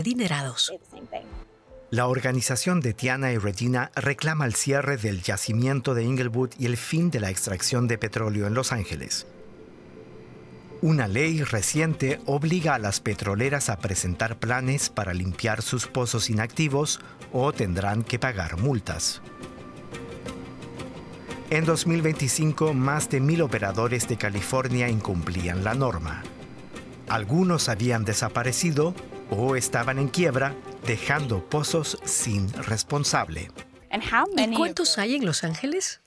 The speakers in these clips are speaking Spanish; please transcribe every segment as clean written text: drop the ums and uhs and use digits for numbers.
adinerados. La organización de Tiana y Regina reclama el cierre del yacimiento de Inglewood y el fin de la extracción de petróleo en Los Ángeles. Una ley reciente obliga a las petroleras a presentar planes para limpiar sus pozos inactivos o tendrán que pagar multas. En 2025, más de 1,000 operadores de California incumplían la norma. Algunos habían desaparecido o estaban en quiebra, dejando pozos sin responsable. ¿Y cuántos hay en Los Ángeles?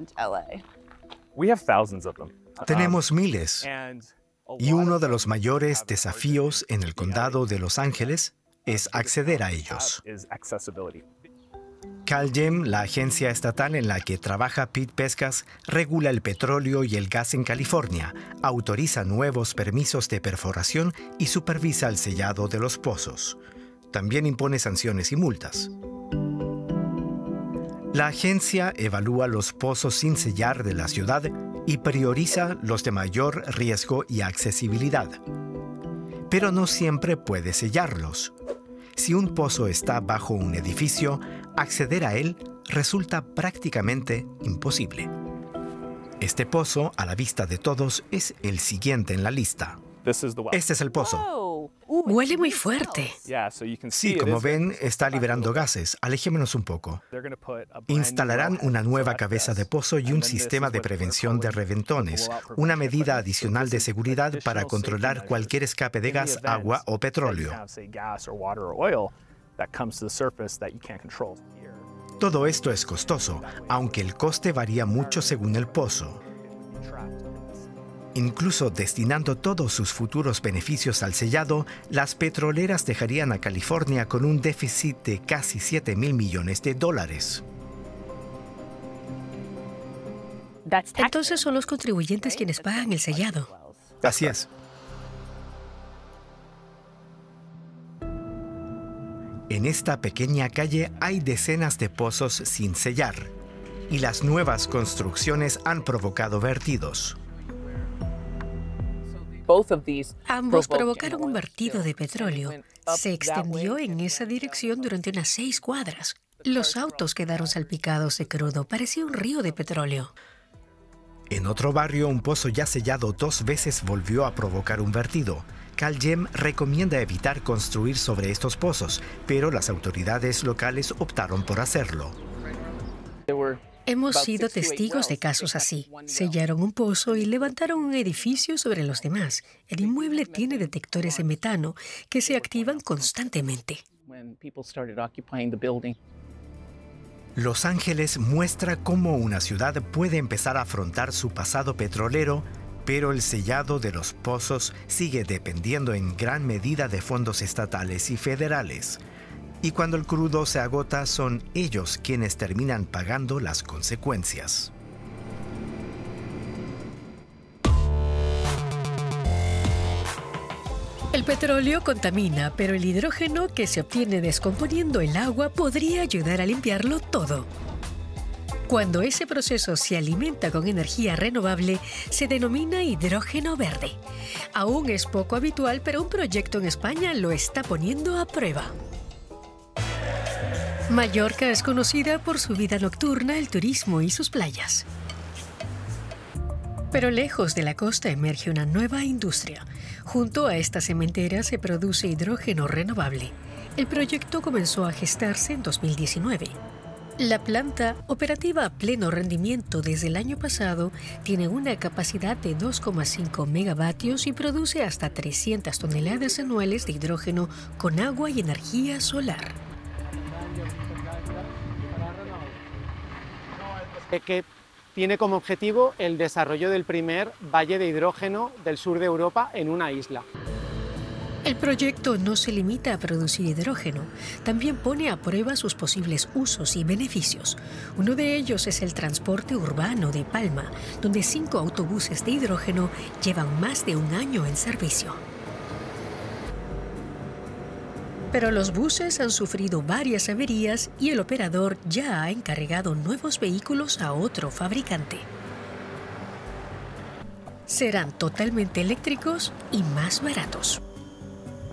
Tenemos miles. Y uno de los mayores desafíos en el condado de Los Ángeles es acceder a ellos. CalGEM, la agencia estatal en la que trabaja Pete Pescas, regula el petróleo y el gas en California, autoriza nuevos permisos de perforación y supervisa el sellado de los pozos. También impone sanciones y multas. La agencia evalúa los pozos sin sellar de la ciudad y prioriza los de mayor riesgo y accesibilidad. Pero no siempre puede sellarlos. Si un pozo está bajo un edificio, acceder a él resulta prácticamente imposible. Este pozo, a la vista de todos, es el siguiente en la lista. Este es el pozo. Huele muy fuerte. Sí, como ven, está liberando gases. Alejémonos un poco. Instalarán una nueva cabeza de pozo y un sistema de prevención de reventones, una medida adicional de seguridad para controlar cualquier escape de gas, agua o petróleo. Todo esto es costoso, aunque el coste varía mucho según el pozo. Incluso destinando todos sus futuros beneficios al sellado, las petroleras dejarían a California con un déficit de casi $7,000 millones. Entonces son los contribuyentes quienes pagan el sellado. Así es. En esta pequeña calle hay decenas de pozos sin sellar, y las nuevas construcciones han provocado vertidos. Ambos provocaron un vertido de petróleo. Se extendió en esa dirección durante unas 6 cuadras. Los autos quedaron salpicados de crudo. Parecía un río de petróleo. En otro barrio, un pozo ya sellado 2 veces volvió a provocar un vertido. CalGEM recomienda evitar construir sobre estos pozos, pero las autoridades locales optaron por hacerlo. Hemos sido testigos de casos así. Sellaron un pozo y levantaron un edificio sobre los demás. El inmueble tiene detectores de metano que se activan constantemente. Los Ángeles muestra cómo una ciudad puede empezar a afrontar su pasado petrolero, pero el sellado de los pozos sigue dependiendo en gran medida de fondos estatales y federales. Y cuando el crudo se agota, son ellos quienes terminan pagando las consecuencias. El petróleo contamina, pero el hidrógeno que se obtiene descomponiendo el agua podría ayudar a limpiarlo todo. Cuando ese proceso se alimenta con energía renovable, se denomina hidrógeno verde. Aún es poco habitual, pero un proyecto en España lo está poniendo a prueba. Mallorca es conocida por su vida nocturna, el turismo y sus playas. Pero lejos de la costa emerge una nueva industria. Junto a esta cementera se produce hidrógeno renovable. El proyecto comenzó a gestarse en 2019. La planta, operativa a pleno rendimiento desde el año pasado, tiene una capacidad de 2,5 megavatios y produce hasta 300 toneladas anuales de hidrógeno con agua y energía solar. Que tiene como objetivo el desarrollo del primer valle de hidrógeno del sur de Europa en una isla. El proyecto no se limita a producir hidrógeno, también pone a prueba sus posibles usos y beneficios. Uno de ellos es el transporte urbano de Palma, donde 5 autobuses de hidrógeno llevan más de un año en servicio. Pero los buses han sufrido varias averías y el operador ya ha encargado nuevos vehículos a otro fabricante. Serán totalmente eléctricos y más baratos.